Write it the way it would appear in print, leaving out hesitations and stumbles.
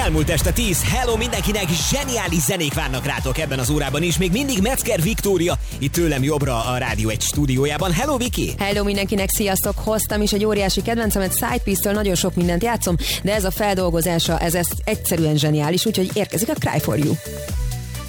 Elmúlt este 10. Hello mindenkinek, zseniális zenék várnak rátok ebben az órában is. Még mindig Metzger Viktória, itt tőlem jobbra a Rádió 1 stúdiójában. Hello Viki! Hello mindenkinek, sziasztok! Hoztam is egy óriási kedvencemet, Side Piece-től nagyon sok mindent játszom, de ez a feldolgozása, ez egyszerűen zseniális, úgyhogy érkezik a Cry For You.